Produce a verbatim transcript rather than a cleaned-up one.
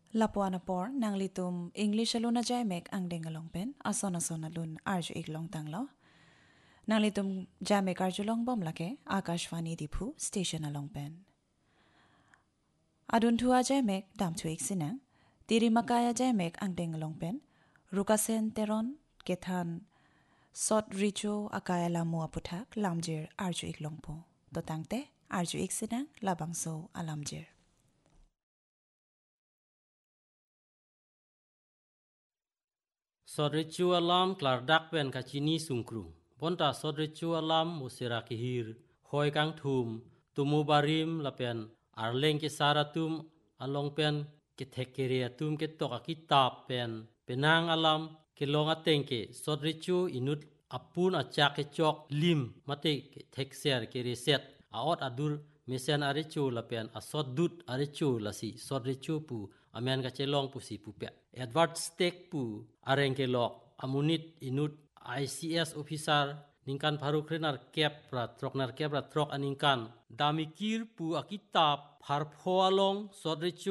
Lapuanapor nang litum English aluna jay mek ang dengalong pen ason ason alun arju iklong tanglo. Nang litum jamek arjulong bom lake Akashvani Diphu station along pen. Adun tua jay mek dam tuik sinang. Tiri makaya jay mek ang dengalong pen. Rukasen teron kethan sot richo akaya lamu aputak lamjir arju iklong po. Totangte arju ik sinang labang so alamjir. Sodrichu alam klardak pen kachini sungkru. Bonta sodrichu alam musira kihir. Hoi kang thum. Tumu barim lapen arleng ke saratum along pen ke thekere tum ke toka kitab pen. Penang alam ke longa tengke sodrichu inut apun acak ke chok lim mate ke thekser ke reset. Aot adur mesen arichu lapen asod dut arichu lasi sodrichu pu amen ka chelong pu si pu pe. Edward Steck pu areng ke lok amunit inut I C S officer ningkan paru krenar kep pra trok nar kep pra trok aningkan damikir pu akitab harpho along sodrichu